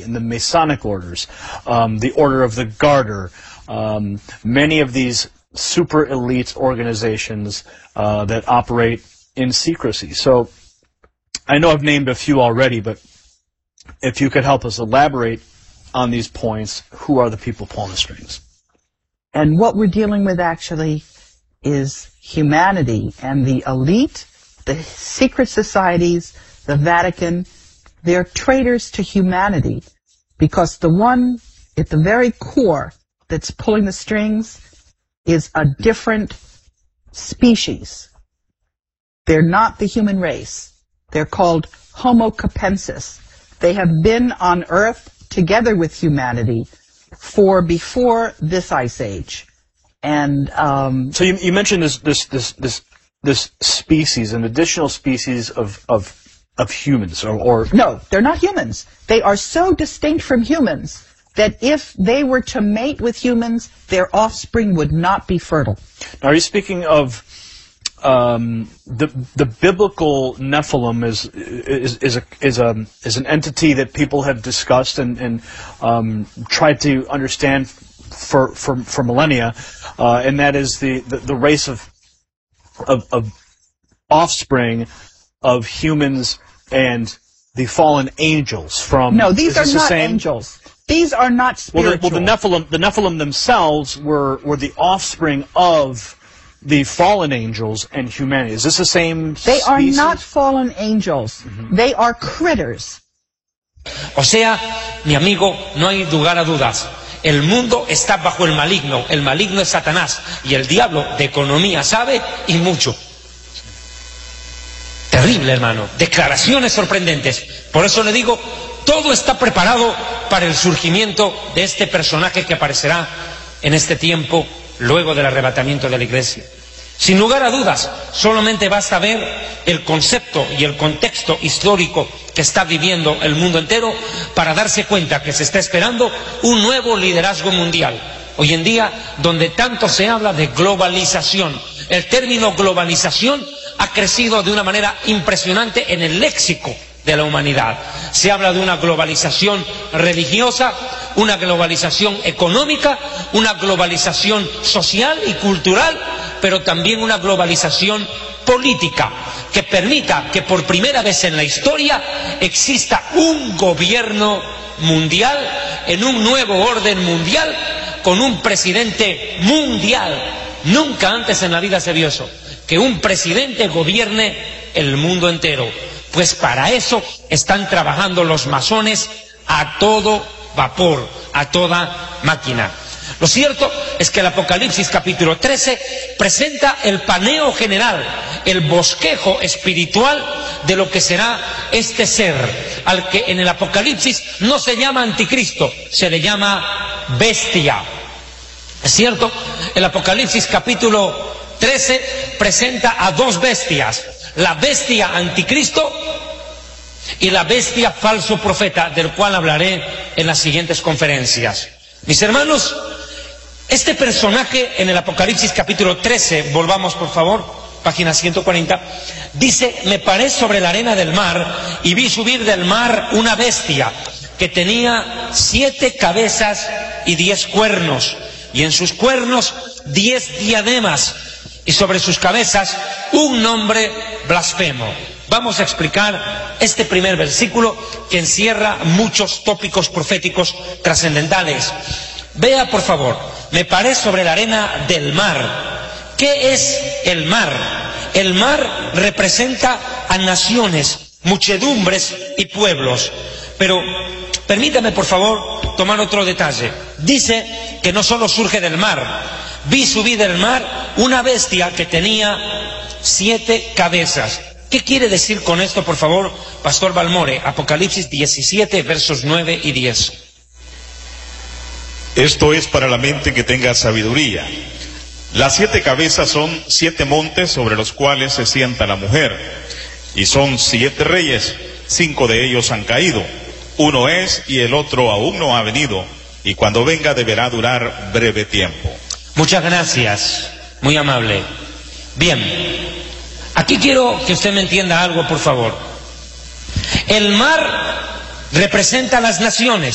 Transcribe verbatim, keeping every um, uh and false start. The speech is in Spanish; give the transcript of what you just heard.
and the Masonic orders, um, the Order of the Garter, um, many of these super elite organizations uh, that operate in secrecy. So I know I've named a few already, but if you could help us elaborate on these points, who are the people pulling the strings? And what we're dealing with actually is humanity and the elite, the secret societies, the Vatican. They're traitors to humanity, because the one at the very core that's pulling the strings is a different species. They're not the human race. They're called Homo capensis. They have been on Earth together with humanity for before this ice age. And um, so you, you mentioned this this this this this species, an additional species of of of humans, or, or no, they're not humans. They are so distinct from humans that if they were to mate with humans, their offspring would not be fertile. Now, are you speaking of um, the the biblical Nephilim is is is a is a is an entity that people have discussed and and um, tried to understand for for for millennia, uh, and that is the, the the race of of of offspring of humans and the fallen angels from. No, these are the not same? angels. These are not spiritual. Well, the, well, the Nephilim, the Nephilim themselves were were the offspring of the fallen angels and humanity. Is this the same They species? are not fallen angels. Mm-hmm. They are critters. O sea, mi amigo, no hay lugar a dudas. El mundo está bajo el maligno. El maligno es Satanás. Y el diablo de economía sabe y mucho. Terrible, hermano. Declaraciones sorprendentes. Por eso le digo, todo está preparado para el surgimiento de este personaje que aparecerá en este tiempo, luego del arrebatamiento de la iglesia. Sin lugar a dudas, solamente basta ver el concepto y el contexto histórico que está viviendo el mundo entero para darse cuenta que se está esperando un nuevo liderazgo mundial. Hoy en día, donde tanto se habla de globalización, el término globalización ha crecido de una manera impresionante en el léxico de la humanidad. Se habla de una globalización religiosa, una globalización económica, una globalización social y cultural, pero también una globalización política que permita que por primera vez en la historia exista un gobierno mundial en un nuevo orden mundial con un presidente mundial. Nunca antes en la vida se vio eso, que un presidente gobierne el mundo entero. Pues para eso están trabajando los masones a todo vapor, a toda máquina. Lo cierto es que el Apocalipsis capítulo trece presenta el paneo general, el bosquejo espiritual de lo que será este ser, al que en el Apocalipsis no se llama anticristo, se le llama bestia. Es cierto, el Apocalipsis capítulo trece presenta a dos bestias, la bestia anticristo y la bestia falso profeta, del cual hablaré en las siguientes conferencias. Mis hermanos, este personaje en el Apocalipsis capítulo trece, volvamos por favor, página ciento cuarenta, dice: me paré sobre la arena del mar y vi subir del mar una bestia que tenía siete cabezas y diez cuernos, y en sus cuernos diez diademas, y sobre sus cabezas un nombre blasfemo. Vamos a explicar este primer versículo que encierra muchos tópicos proféticos trascendentales. Vea por favor, me paré sobre la arena del mar. ¿Qué es el mar? El mar representa a naciones, muchedumbres y pueblos. Pero permítame por favor tomar otro detalle. Dice que no solo surge del mar. Vi subir del mar una bestia que tenía siete cabezas. ¿Qué quiere decir con esto, por favor, Pastor Balmore? Apocalipsis diecisiete, versos nueve y diez. Esto es para la mente que tenga sabiduría. Las siete cabezas son siete montes sobre los cuales se sienta la mujer. Y son siete reyes, cinco de ellos han caído. Uno es y el otro aún no ha venido. Y cuando venga deberá durar breve tiempo. Muchas gracias, muy amable. Bien, aquí quiero que usted me entienda algo, por favor. El mar representa a las naciones.